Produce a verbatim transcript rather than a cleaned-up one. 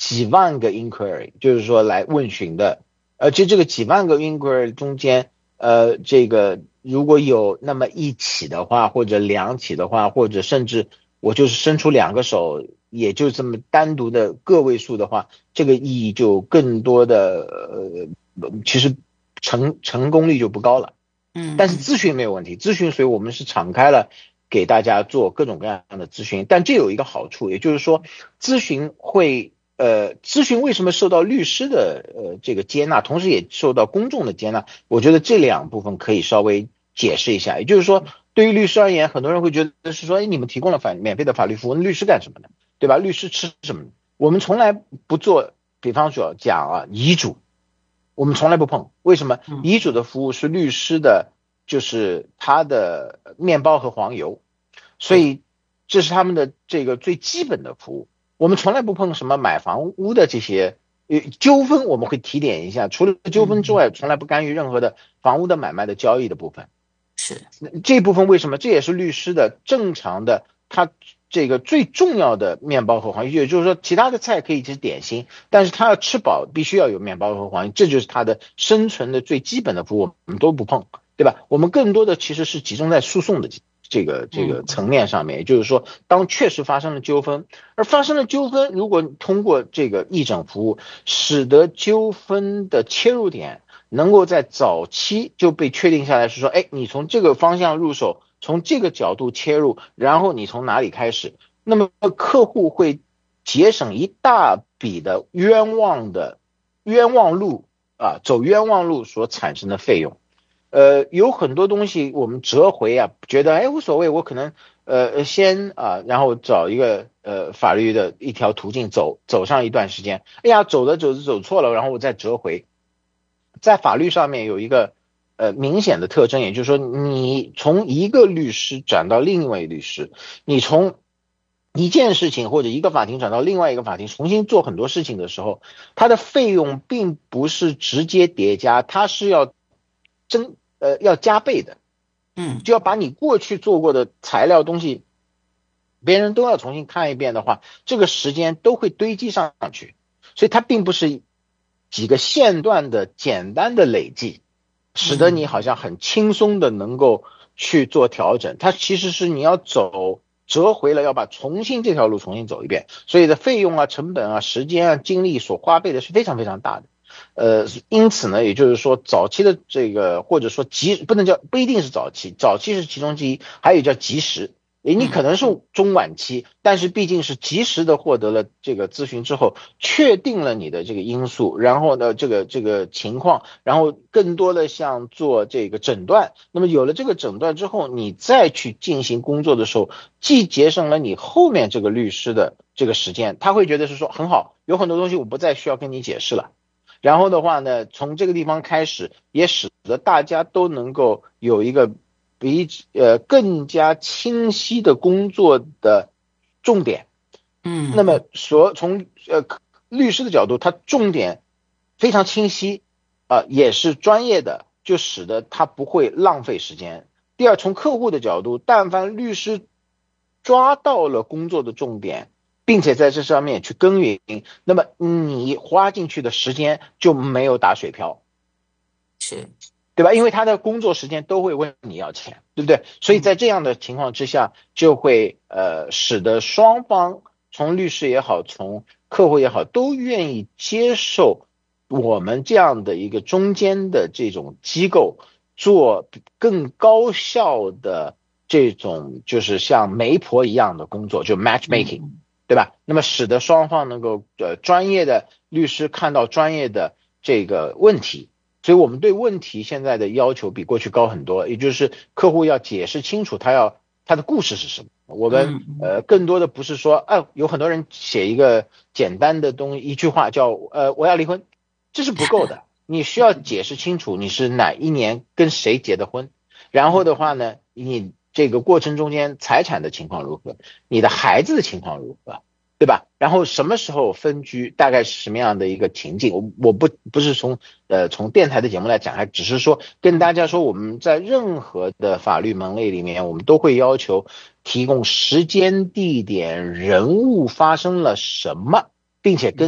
几万个 inquiry， 就是说来问询的，而且这个几万个 inquiry 中间，呃，这个如果有那么一起的话，或者两起的话，或者甚至我就是伸出两个手，也就这么单独的个位数的话，这个意义就更多的，呃，其实成成功率就不高了。 嗯嗯但是咨询没有问题，咨询所以我们是敞开了给大家做各种各样的咨询，但这有一个好处，也就是说咨询会呃咨询为什么受到律师的呃这个接纳，同时也受到公众的接纳，我觉得这两部分可以稍微解释一下。也就是说对于律师而言，很多人会觉得是说，哎，你们提供了法免费的法律服务，律师干什么的，对吧？律师吃什么？我们从来不做，比方说讲啊遗嘱，我们从来不碰。为什么？ 嗯遗嘱的服务是律师的，就是他的面包和黄油，所对以这是他们的这个最基本的服务。我们从来不碰什么买房屋的这些呃纠纷，我们会提点一下。除了纠纷之嗯外，从来不干预任何的房屋的买卖的交易的部分。 是这部分为什么？这也是律师的正常的，他这个最重要的面包和黄油，也就是说，其他的菜可以是点心，但是他要吃饱，必须要有面包和黄油，这就是他的生存的最基本的服务，我们都不碰，对吧？我们更多的其实是集中在诉讼的这个这个层嗯面上面，也就是说，当确实发生了纠纷，而发生了纠纷，如果通过这个议诊服务，使得纠纷的切入点能够在早期就被确定下来，是说，哎，你从这个方向入手，从这个角度切入，然后你从哪里开始，那么客户会节省一大笔的冤枉的冤枉路啊，走冤枉路所产生的费用。呃，有很多东西我们折回啊，觉得哎无所谓，我可能呃先啊，然后找一个呃法律的一条途径走走上一段时间，哎呀走着走着走错了，然后我再折回。在法律上面有一个呃明显的特征，也就是说，你从一个律师转到另外一个律师，你从一件事情或者一个法庭转到另外一个法庭，重新做很多事情的时候，它的费用并不是直接叠加，它是要增呃要加倍的， 嗯就要把你过去做过的材料东西，别人都要重新看一遍的话，这个时间都会堆积上去，所以它并不是几个线段的简单的累计，使得你好嗯像很轻松的能够去做调整。它其实是你要走折回了，要把重新这条路重新走一遍，所以的费用啊、成本啊、时间啊、精力所花费的是非常非常大的。呃，因此呢，也就是说，早期的这个或者说及不能叫不一定是早期，早期是其中之一，还有叫及时。诶，你可嗯能是中晚期，但是毕竟是及时的获得了这个咨询之后，确定了你的这个因素，然后呢，这个这个情况，然后更多的像做这个诊断。那么有了这个诊断之后，你再去进行工作的时候，既节省了你后面这个律师的这个时间，他会觉得是说很好，有很多东西我不再需要跟你解释了。然后的话呢，从这个地方开始，也使得大家都能够有一个比呃更加清晰的工作的重点。那么嗯所从呃律师的角度，他重点非常清晰啊、呃也是专业的，就使得他不会浪费时间。第二，从客户的角度，但凡律师抓到了工作的重点，并且在这上面去耕耘，那么你花进去的时间就没有打水漂， 是对吧？因为他的工作时间都会问你要钱，对不对？所以在嗯这样的情况之下，就会呃使得双方从律师也好，从客户也好，都愿意接受我们这样的一个中间的这种机构，做更高效的这种就是像媒婆一样的工作，就 matchmaking。 嗯对吧？那么使得双方能够呃专业的律师看到专业的这个问题，所以我们对问题现在的要求比过去高很多，也就是客户要解释清楚他要他的故事是什么。我们嗯嗯呃更多的不是说，啊，有很多人写一个简单的东西，一句话叫呃我要离婚，这是不够的，你需要解释清楚你是哪一年跟谁结的婚，然后的话呢，你这个过程中间财产的情况如何，你的孩子的情况如何，对吧？然后什么时候分居，大概是什么样的一个情境？我我不不是从呃从电台的节目来讲，还只是说跟大家说，我们在任何的法律门类里面，我们都会要求提供时间、地点、人物发生了什么，并且跟